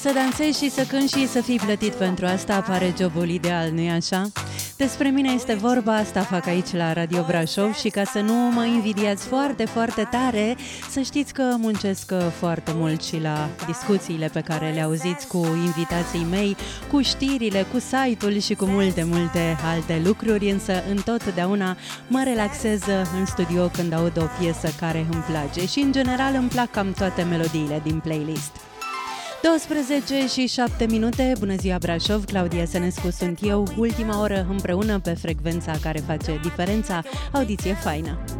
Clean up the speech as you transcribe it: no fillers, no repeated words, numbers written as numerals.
Să dansezi și să cânti și să fii plătit pentru asta pare jobul ideal, nu-i așa? Despre mine este vorba, asta fac aici la Radio Brașov și ca să nu mă invidiați foarte, foarte tare, să știți că muncesc foarte mult și la discuțiile pe care le auziți cu invitații mei, cu știrile, cu site-ul și cu multe, multe alte lucruri, însă întotdeauna mă relaxez în studio când aud o piesă care îmi place și în general îmi plac cam toate melodiile din playlist. 12 și 7 minute, bună ziua Brașov, Claudia Sănescu sunt eu, ultima oră împreună pe frecvența care face diferența, audiție faină.